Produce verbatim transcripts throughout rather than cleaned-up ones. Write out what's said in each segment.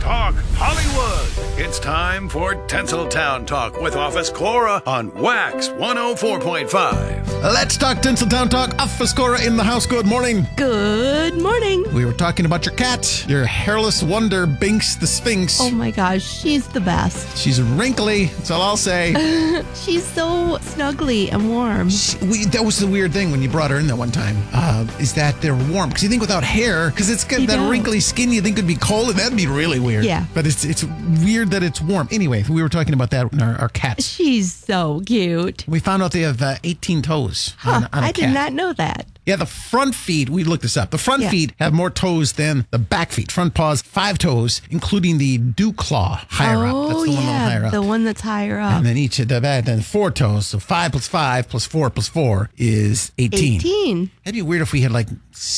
Talk Hollywood. It's time for Tinseltown Talk with Office Cora on Wax one oh four point five. Let's talk Tinseltown Talk. Office Cora in the house. Good morning. Good morning. We were talking about your cat, your hairless wonder, Binks the Sphinx. Oh my gosh, she's the best. She's wrinkly, that's all I'll say. She's so snuggly and warm. She, we, that was the weird thing when you brought her in that one time, uh, is that they're warm. Because you think without hair, because it's got You that don't. wrinkly skin, you think it'd be cold, and that'd be really weird. Yeah. But it's it's weird that it's warm. Anyway, we were talking about that, our, our cats. She's so cute. We found out they have uh, eighteen toes Huh, on, on a I cat. did not know that. Yeah, the front feet, we looked this up. The front Yeah. feet have more toes than the back feet. Front paws, five toes, including the dew claw higher oh, up. That's the yeah, one a little higher up. the one that's higher up. And then each of the back, then four toes. So five plus five plus four plus four is eighteen. eighteen. That'd be weird if we had like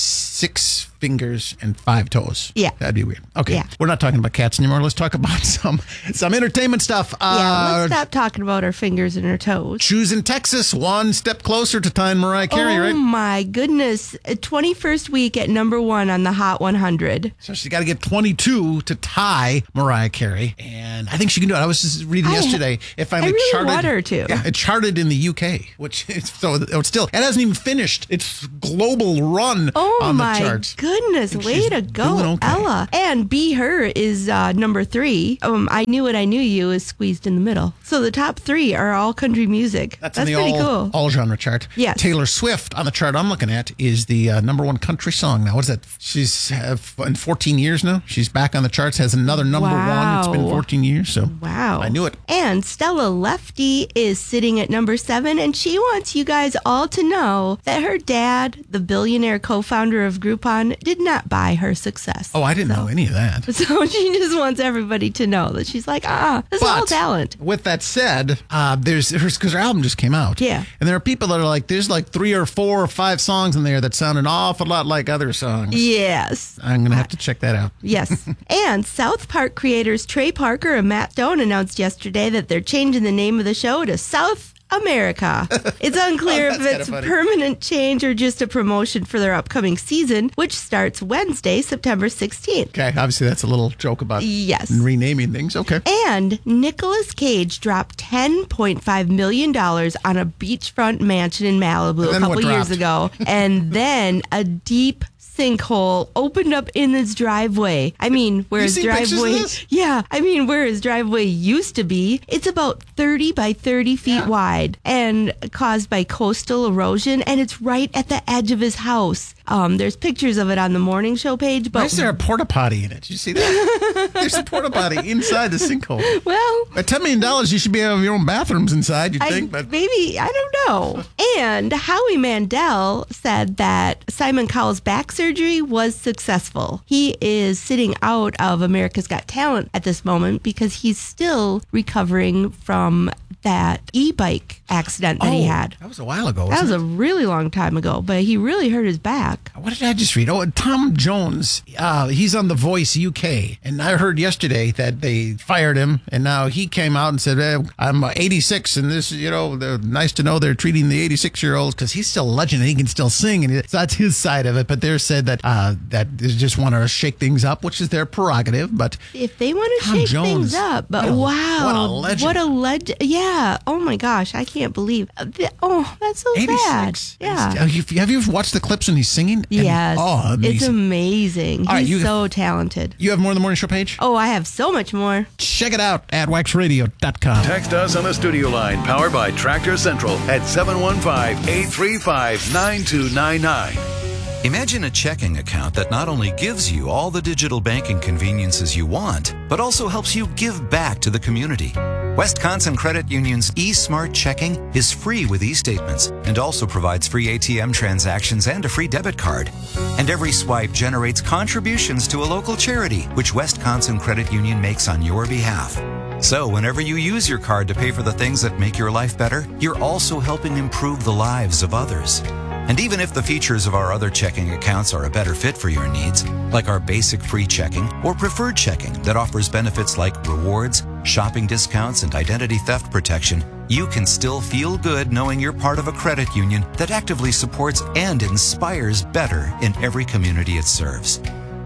six fingers and five toes. Yeah. That'd be weird. Okay. Yeah. We're not talking about cats anymore. Let's talk about some some entertainment stuff. Yeah, Uh, let's stop talking about her fingers and her toes. Choosing Texas, one step closer to tying Mariah Carey, oh right? my goodness. twenty-first week at number one on the Hot one hundred. So she's got to get twenty-two to tie Mariah Carey, and I think she can do it. I was just reading I- yesterday. It finally I really charted. want her to. Yeah, it charted in the U K, which is, so it's still it hasn't even finished its global run Oh on my the charts. goodness, And way she's to go, doing okay. Ella. And Be Her is uh, number three. Um, I Knew What I Knew You is squeezed in the middle. So the top three are all country music. That's, That's in the pretty all, cool. all genre chart. Yes. Taylor Swift on the chart I'm looking at is the uh, number one country song now. What is that? She's uh, in fourteen years now. She's back on the charts, has another number one. It's been Wow. fourteen years. So Wow. I knew it. And Stella Lefty is sitting at number seven, and she wants you guys all to know that her dad, the billionaire co-founder of Groupon, did not buy her success. Oh, I didn't know any of that. So she just wants everybody to know that she's like, ah, this is all talent. With that said, uh, there's because her album just came out. Yeah. And there are people that are like, there's like three or four or five songs in there that sound an awful lot like other songs. Yes. I'm going to have to check that out. Yes. And South Park creators Trey Parker and Matt Stone announced yesterday that they're changing the name of the show to South America. It's unclear Oh, if that's it's a kinda funny. permanent change or just a promotion for their upcoming season, which starts Wednesday, September sixteenth. Okay. Obviously, that's a little joke about Yes. renaming things. Okay. And Nicolas Cage dropped ten point five million dollars on a beachfront mansion in Malibu And a then couple what years dropped? ago. And then a deep sinkhole opened up in his driveway. I mean, where You his seen pictures of driveway, this? yeah, I mean, where his driveway used to be, it's about thirty by thirty feet Yeah. wide and caused by coastal erosion. And it's right at the edge of his house. Um, there's pictures of it on the morning show page, Why but is there a porta potty in it? Did you see that? There's a porta potty inside the sinkhole. well, At ten million dollars, you should be able to have your own bathrooms inside, you'd I, think. But maybe, I don't know. And Howie Mandel said that Simon Cowell's back surgery was successful. He is sitting out of America's Got Talent at this moment because he's still recovering from that e-bike accident that he Oh, had. That was a while ago. That was wasn't a really long time ago, but he really hurt his back. it? What did I just read? Oh, Tom Jones. Uh, he's on The Voice U K. And I heard yesterday that they fired him. And now he came out and said, eh, I'm eighty-six. And this, you know, they're nice to know they're treating the eighty-six-year-olds because he's still a legend and he can still sing. And so that's his side of it. But they're said that uh, that they just want to shake things up, which is their prerogative. But If they want to Tom shake Jones, things up, but what a- wow, what a legend. What a legend! Yeah. Oh my gosh, I can't believe. uh, th- Oh, that's so sad. eighty-six. Yeah. Have you, have you ever watched the clips when he's singing? And- Yes. oh, amazing. It's amazing. All right, He's you- so talented. You have more on the morning show page? Oh, I have so much more. Check it out at wax radio dot com. Text us on the studio line powered by Tractor Central at seven one five, eight three five, nine two nine nine. Imagine a checking account that not only gives you all the digital banking conveniences you want, but also helps you give back to the community. Wisconsin Credit Union's eSmart Checking is free with e-statements and also provides free A T M transactions and a free debit card. And every swipe generates contributions to a local charity, which Wisconsin Credit Union makes on your behalf. So whenever you use your card to pay for the things that make your life better, you're also helping improve the lives of others. And even if the features of our other checking accounts are a better fit for your needs, like our basic free checking or preferred checking that offers benefits like rewards, shopping discounts, and identity theft protection, you can still feel good knowing you're part of a credit union that actively supports and inspires better in every community it serves.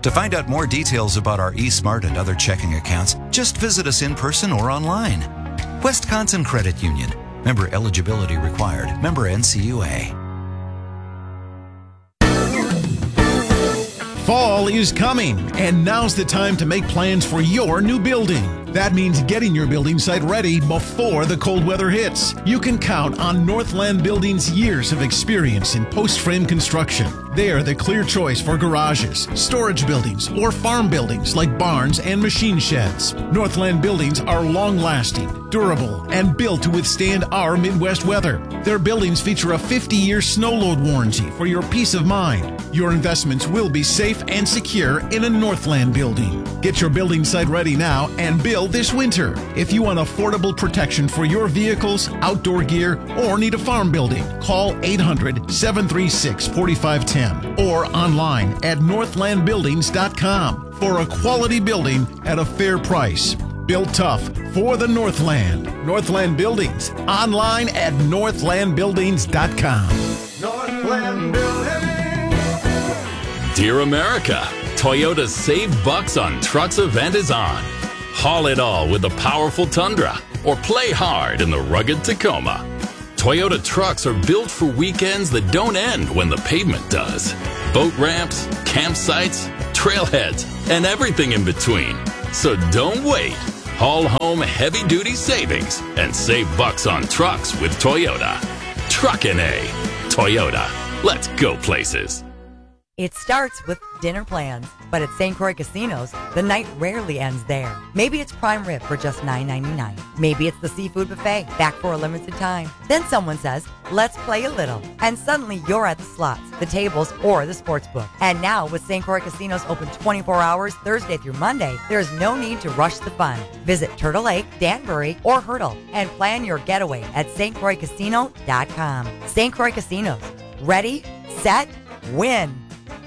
To find out more details about our eSmart and other checking accounts, just visit us in person or online. Wisconsin Credit Union. Member eligibility required. Member N C U A. Fall is coming, and now's the time to make plans for your new building. That means getting your building site ready before the cold weather hits. You can count on Northland Building's years of experience in post-frame construction. They are the clear choice for garages, storage buildings, or farm buildings like barns and machine sheds. Northland Buildings are long-lasting, durable, and built to withstand our Midwest weather. Their buildings feature a fifty-year snow load warranty for your peace of mind. Your investments will be safe and secure in a Northland building. Get your building site ready now and build this winter. If you want affordable protection for your vehicles, outdoor gear, or need a farm building, call eight hundred, seven three six, four five one zero or online at northland buildings dot com for a quality building at a fair price. Built tough for the Northland. Northland Buildings, online at northland buildings dot com. Northland Building. Dear America, Toyota's Save Bucks on Trucks event is on. Haul it all with the powerful Tundra or play hard in the rugged Tacoma. Toyota trucks are built for weekends that don't end when the pavement does. Boat ramps, campsites, trailheads, and everything in between. So don't wait. Haul home heavy-duty savings and save bucks on trucks with Toyota. Truckin' A. Toyota. Let's go places. It starts with dinner plans, but at Saint Croix Casinos, the night rarely ends there. Maybe it's prime rib for just nine ninety-nine. Maybe it's the seafood buffet, back for a limited time. Then someone says, let's play a little. And suddenly you're at the slots, the tables, or the sports book. And now with Saint Croix Casinos open twenty-four hours, Thursday through Monday, there's no need to rush the fun. Visit Turtle Lake, Danbury, or Hurdle and plan your getaway at S T Croix Casino dot com. Saint Croix Casinos. Ready, set, win.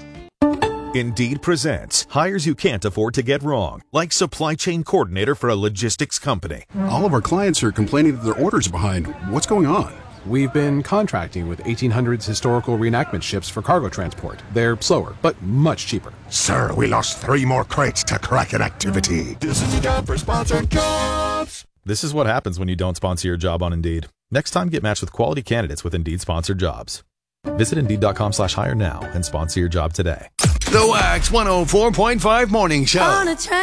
Indeed presents hires you can't afford to get wrong, like supply chain coordinator for a logistics company. All of our clients are complaining that their orders are behind. What's going on? We've been contracting with eighteen hundreds historical reenactment ships for cargo transport. They're slower, but much cheaper. Sir, we lost three more crates to Kraken activity. This is a job for sponsored jobs. This is what happens when you don't sponsor your job on Indeed. Next time, get matched with quality candidates with Indeed sponsored jobs. Visit Indeed.com slash hire now and sponsor your job today. The Wax one oh four point five Morning Show.